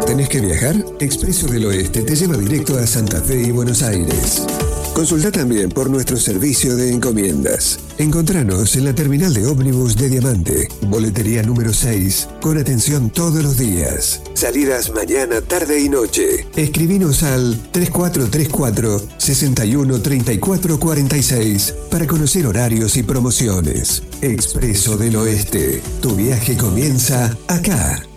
¿Tenés que viajar? Expreso del Oeste te lleva directo a Santa Fe y Buenos Aires. Consulta también por nuestro servicio de encomiendas. Encontranos en la terminal de ómnibus de Diamante, boletería número 6, con atención todos los días. Salidas mañana, tarde y noche. Escribinos al 3434 61 34 46 para conocer horarios y promociones. Expreso del Oeste. Tu viaje comienza acá.